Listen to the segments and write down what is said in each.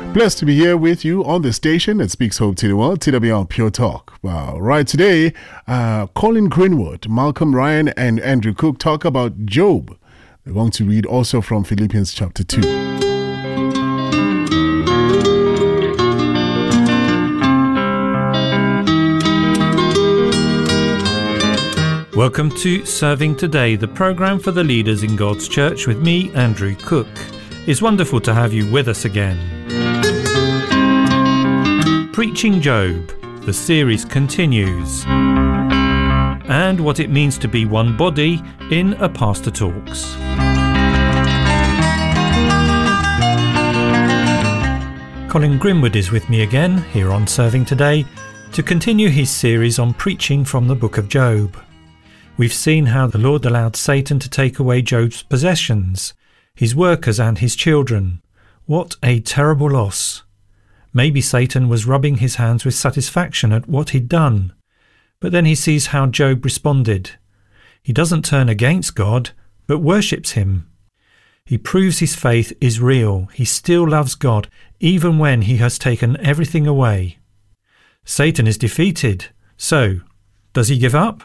Blessed to be here with you on the station that speaks hope to the world, TWR Pure Talk. Well, right today, Colin Greenwood, Malcolm Ryan, and Andrew Cook talk about Job. We're going to read also from Philippians chapter 2. Welcome to Serving Today, the programme for the leaders in God's church with me, Andrew Cook. It's wonderful to have you with us again. Preaching Job, the series continues, and what it means to be one body in A Pastor Talks. Colin Greenwood is with me again here on Serving Today to continue his series on preaching from the book of Job. We've seen how the Lord allowed Satan to take away Job's possessions, his workers and his children. What a terrible loss. Maybe Satan was rubbing his hands with satisfaction at what he'd done. But then he sees how Job responded. He doesn't turn against God, but worships him. He proves his faith is real. He still loves God, even when he has taken everything away. Satan is defeated. So, does he give up?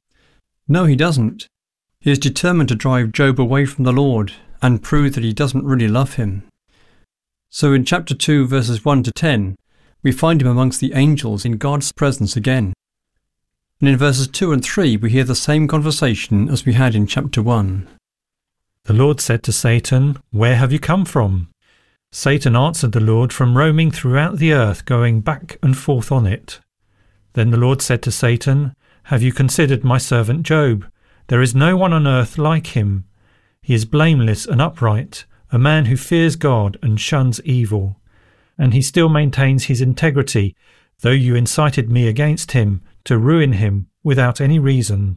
No, he doesn't. He is determined to drive Job away from the Lord and prove that he doesn't really love him. So in chapter 2, verses 1 to 10, we find him amongst the angels in God's presence again. And in verses 2 and 3, we hear the same conversation as we had in chapter 1. The Lord said to Satan, "Where have you come from?" Satan answered the Lord, "From roaming throughout the earth, going back and forth on it." Then the Lord said to Satan, "Have you considered my servant Job? There is no one on earth like him. He is blameless and upright, a man who fears God and shuns evil. And he still maintains his integrity, though you incited me against him to ruin him without any reason."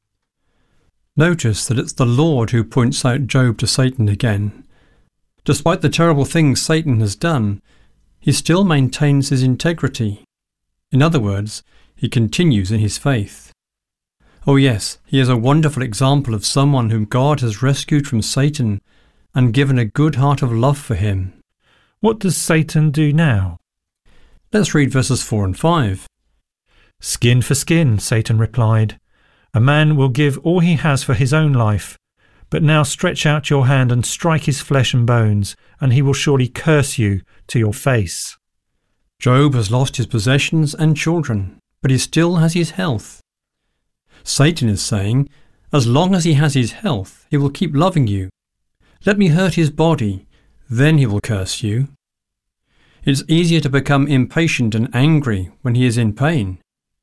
Notice that it's the Lord who points out Job to Satan again. Despite the terrible things Satan has done, he still maintains his integrity. In other words, he continues in his faith. Oh yes, he is a wonderful example of someone whom God has rescued from Satan and given a good heart of love for him. What does Satan do now? Let's read verses 4 and 5. "Skin for skin," Satan replied. "A man will give all he has for his own life. But now stretch out your hand and strike his flesh and bones, and he will surely curse you to your face." Job has lost his possessions and children, but he still has his health. Satan is saying, as long as he has his health, he will keep loving you. Let me hurt his body, then he will curse you. It's easier to become impatient and angry when he is in pain.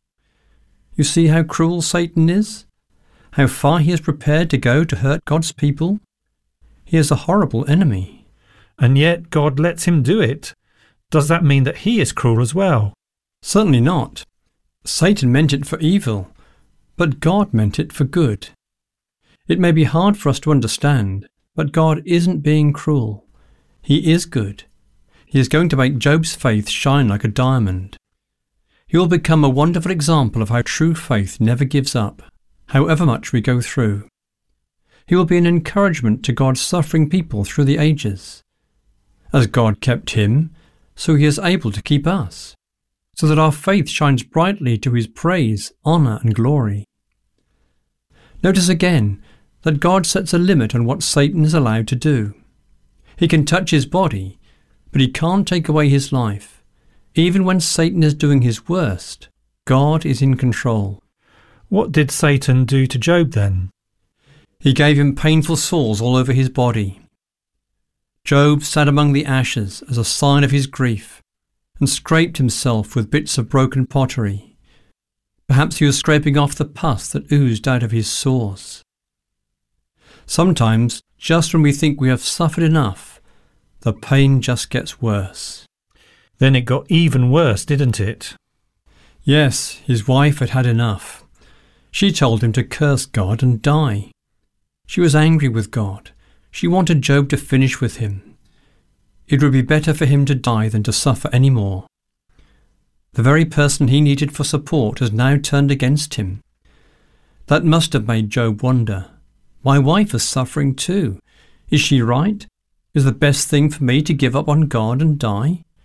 You see how cruel Satan is? How far he is prepared to go to hurt God's people? He is a horrible enemy. And yet God lets him do it. Does that mean that he is cruel as well? Certainly not. Satan meant it for evil, but God meant it for good. It may be hard for us to understand, but God isn't being cruel. He is good. He is going to make Job's faith shine like a diamond. He will become a wonderful example of how true faith never gives up, however much we go through. He will be an encouragement to God's suffering people through the ages. As God kept him, so he is able to keep us, so that our faith shines brightly to his praise, honour and glory. Notice again that God sets a limit on what Satan is allowed to do. He can touch his body, but he can't take away his life. Even when Satan is doing his worst, God is in control. What did Satan do to Job then? He gave him painful sores all over his body. Job sat among the ashes as a sign of his grief and scraped himself with bits of broken pottery. Perhaps he was scraping off the pus that oozed out of his sores. Sometimes, just when we think we have suffered enough, the pain just gets worse. Then it got even worse, didn't it? Yes, his wife had had enough. She told him to curse God and die. She was angry with God. She wanted Job to finish with him. It would be better for him to die than to suffer any more. The very person he needed for support has now turned against him. That must have made Job wonder, my wife is suffering too. Is she right? Is the best thing for me to give up on God and die?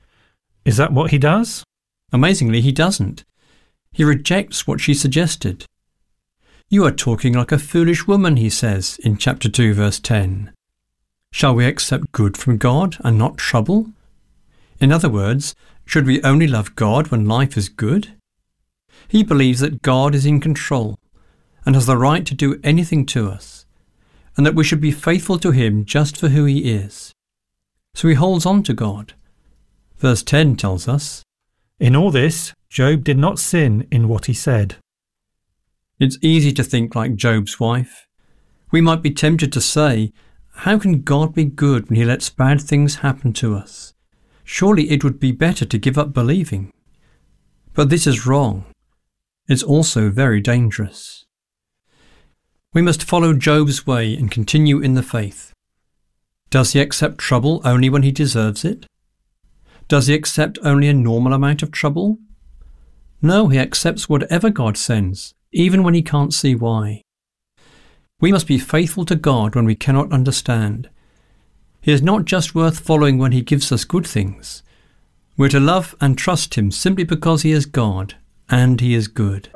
Is that what he does? Amazingly, he doesn't. He rejects what she suggested. "You are talking like a foolish woman," he says in chapter 2, verse 10. Shall we accept good from God and not trouble? In other words, should we only love God when life is good? He believes that God is in control and has the right to do anything to us, and that we should be faithful to him just for who he is. So he holds on to God. Verse 10 tells us, In all this, Job did not sin in what he said. It's easy to think like Job's wife. We might be tempted to say, how can God be good when he lets bad things happen to us? Surely it would be better to give up believing. But this is wrong. It's also very dangerous. We must follow Job's way and continue in the faith. Does he accept trouble only when he deserves it? Does he accept only a normal amount of trouble? No, he accepts whatever God sends, even when he can't see why. We must be faithful to God when we cannot understand. He is not just worth following when he gives us good things. We're to love and trust him simply because he is God and he is good.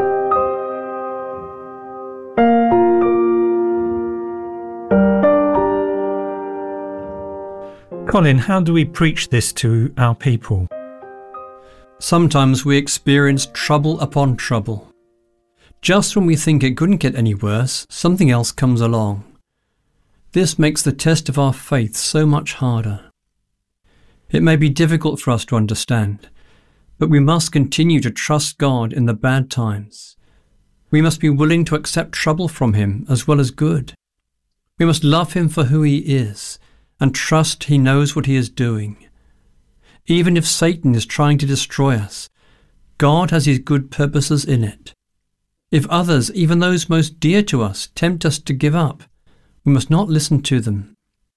Colin, how do we preach this to our people? Sometimes we experience trouble upon trouble. Just when we think it couldn't get any worse, something else comes along. This makes the test of our faith so much harder. It may be difficult for us to understand, but we must continue to trust God in the bad times. We must be willing to accept trouble from him as well as good. We must love him for who he is and trust he knows what he is doing. Even if Satan is trying to destroy us, God has his good purposes in it. If others, even those most dear to us, tempt us to give up, we must not listen to them.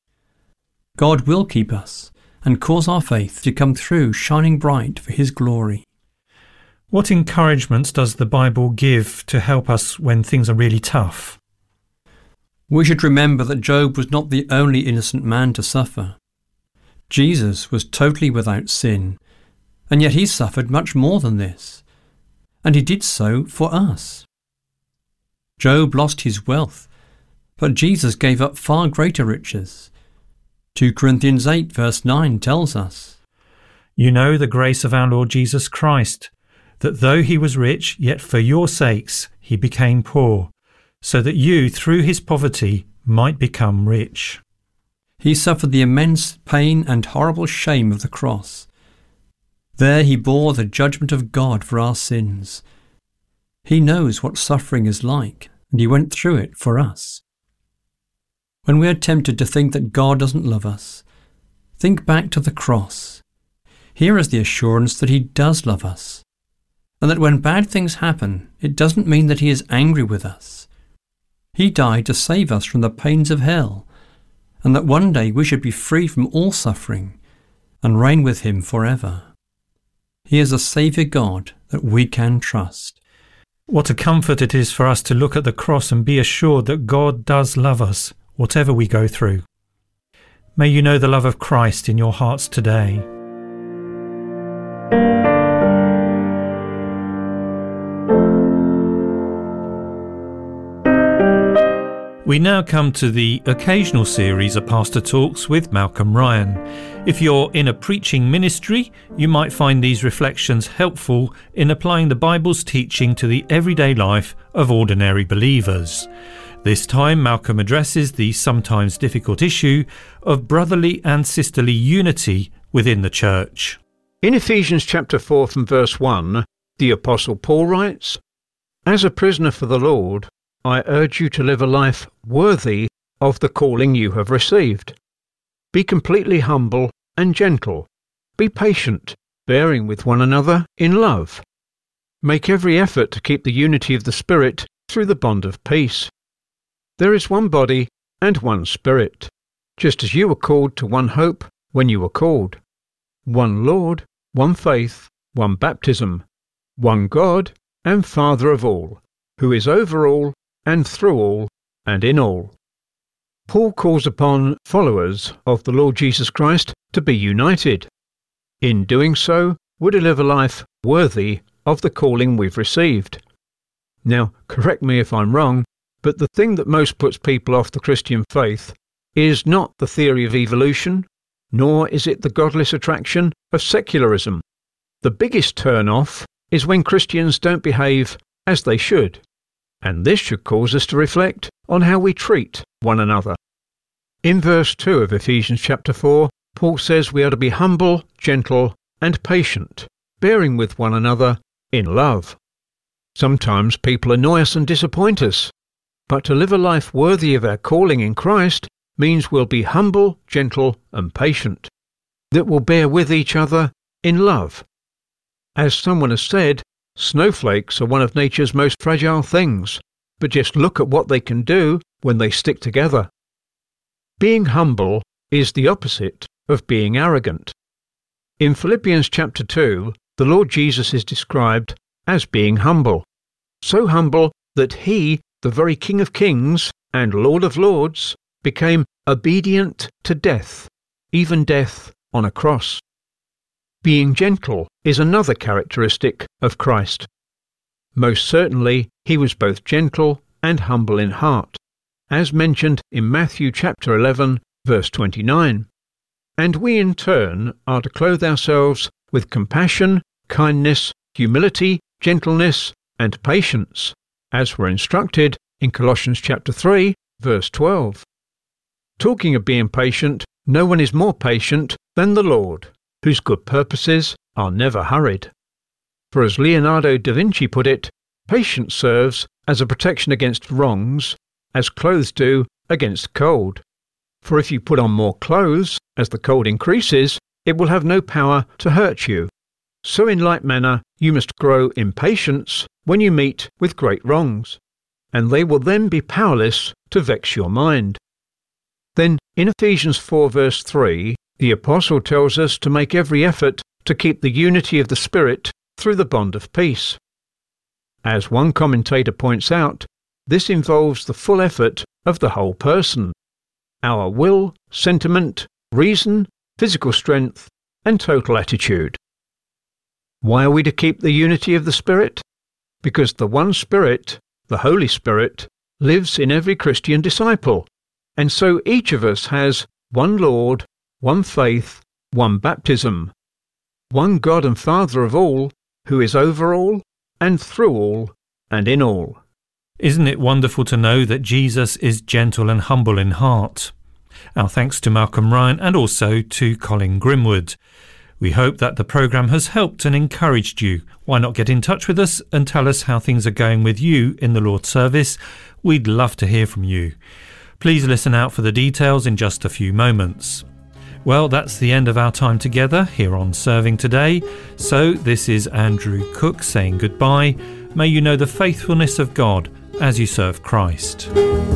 God will keep us and cause our faith to come through shining bright for his glory. What encouragements does the Bible give to help us when things are really tough? We should remember that Job was not the only innocent man to suffer. Jesus was totally without sin, and yet he suffered much more than this, and he did so for us. Job lost his wealth, but Jesus gave up far greater riches. 2 Corinthians 8 verse 9 tells us, You know the grace of our Lord Jesus Christ, that though he was rich, yet for your sakes he became poor, so that you, through his poverty, might become rich. He suffered the immense pain and horrible shame of the cross. There he bore the judgment of God for our sins. He knows what suffering is like, and he went through it for us. When we are tempted to think that God doesn't love us, think back to the cross. Here is the assurance that he does love us, and that when bad things happen, it doesn't mean that he is angry with us. He died to save us from the pains of hell, and that one day we should be free from all suffering and reign with him forever. He is a Saviour God that we can trust. What a comfort it is for us to look at the cross and be assured that God does love us, whatever we go through. May you know the love of Christ in your hearts today. We now come to the occasional series of Pastor Talks with Malcolm Ryan. If you're in a preaching ministry, you might find these reflections helpful in applying the Bible's teaching to the everyday life of ordinary believers. This time, Malcolm addresses the sometimes difficult issue of brotherly and sisterly unity within the church. In Ephesians chapter 4 from verse 1, the Apostle Paul writes, As a prisoner for the Lord, I urge you to live a life worthy of the calling you have received. Be completely humble and gentle. Be patient, bearing with one another in love. Make every effort to keep the unity of the Spirit through the bond of peace. There is one body and one Spirit, just as you were called to one hope when you were called. One Lord, one faith, one baptism, one God and Father of all, who is over all and through all and in all. Paul calls upon followers of the Lord Jesus Christ to be united. In doing so, we're to live a life worthy of the calling we've received. Now, correct me if I'm wrong, but the thing that most puts people off the Christian faith is not the theory of evolution, nor is it the godless attraction of secularism. The biggest turn-off is when Christians don't behave as they should, and this should cause us to reflect on how we treat one another. In verse 2 of Ephesians chapter 4, Paul says we are to be humble, gentle, and patient, bearing with one another in love. Sometimes people annoy us and disappoint us, but to live a life worthy of our calling in Christ means we'll be humble, gentle, and patient, that will bear with each other in love. As someone has said, snowflakes are one of nature's most fragile things, but just look at what they can do when they stick together. Being humble is the opposite of being arrogant. In Philippians chapter 2, the Lord Jesus is described as being humble, so humble that he, the very King of Kings and Lord of Lords, became obedient to death, even death on a cross. Being gentle is another characteristic of Christ. Most certainly, he was both gentle and humble in heart, as mentioned in Matthew chapter 11, verse 29. And we in turn are to clothe ourselves with compassion, kindness, humility, gentleness, and patience, as we're instructed in Colossians chapter 3, verse 12. Talking of being patient, no one is more patient than the Lord, whose good purposes are never hurried. For as Leonardo da Vinci put it, patience serves as a protection against wrongs, as clothes do against cold. For if you put on more clothes, as the cold increases, it will have no power to hurt you. So in like manner, you must grow in patience when you meet with great wrongs, and they will then be powerless to vex your mind. Then, in Ephesians 4 verse 3, the Apostle tells us to make every effort to keep the unity of the Spirit through the bond of peace. As one commentator points out, this involves the full effort of the whole person, our will, sentiment, reason, physical strength, and total attitude. Why are we to keep the unity of the Spirit? Because the one Spirit, the Holy Spirit, lives in every Christian disciple, and so each of us has one Lord, one faith, one baptism, one God and Father of all, who is over all, and through all, and in all. Isn't it wonderful to know that Jesus is gentle and humble in heart? Our thanks to Malcolm Ryan and also to Colin Grimwood. We hope that the programme has helped and encouraged you. Why not get in touch with us and tell us how things are going with you in the Lord's service? We'd love to hear from you. Please listen out for the details in just a few moments. Well, that's the end of our time together here on Serving Today. So this is Andrew Cook saying goodbye. May you know the faithfulness of God as you serve Christ.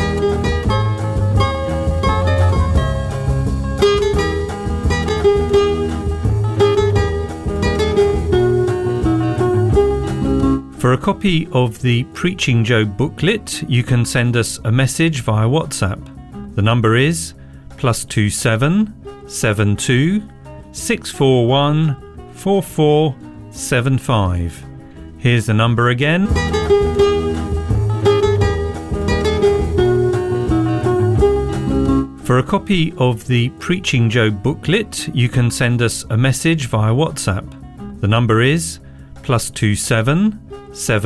For a copy of the Preaching Job booklet, you can send us a message via WhatsApp. The number is +27 72 641 4475. Here's the number again. For a copy of the Preaching Job booklet, you can send us a message via WhatsApp. The number is +27 7